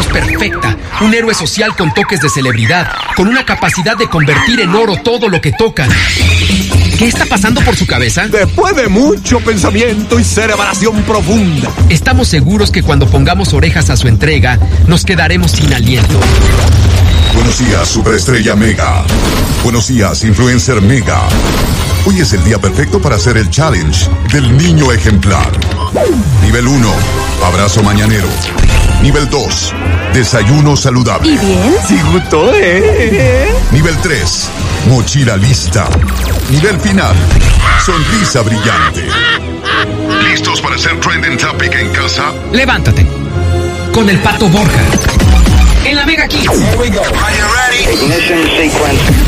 perfecta, un héroe social con toques de celebridad, con una capacidad de convertir en oro todo lo que toca. ¿Qué está pasando por su cabeza? Después de mucho pensamiento y cerebración profunda, estamos seguros que cuando pongamos orejas a su entrega, nos quedaremos sin aliento. Buenos días, superestrella Mega. Buenos días, influencer Mega. Hoy es el día perfecto para hacer el challenge del niño ejemplar. Nivel 1, abrazo mañanero. Nivel 2, desayuno saludable. ¿Y bien? sí gustó, Nivel 3, mochila lista. Nivel final, sonrisa brillante. ¿Listos para hacer trending topic en casa? Levántate. Con el Pato Borja. En la Mega Kids. Here we go. Are you ready? Ignition sequence.